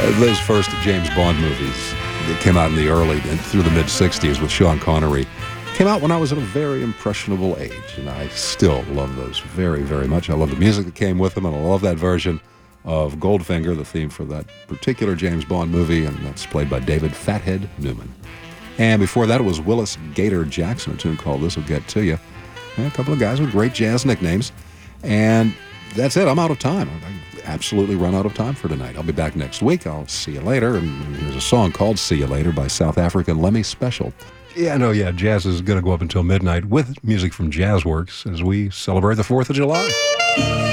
Those first James Bond movies that came out in the early and through the mid-'60s with Sean Connery came out when I was at a very impressionable age, and I still love those very, very much. I love the music that came with them, and I love that version of Goldfinger, the theme for that particular James Bond movie, and that's played by David Fathead Newman. And before that, it was Willis Gator Jackson, a tune called This'll Get to You. And a couple of guys with great jazz nicknames. And that's it. I'm out of time. I absolutely run out of time for tonight. I'll be back next week. I'll see you later. And here's a song called See You Later by South African Lemmy Special. Yeah, jazz is going to go up until midnight with music from Jazzworks as we celebrate the 4th of July.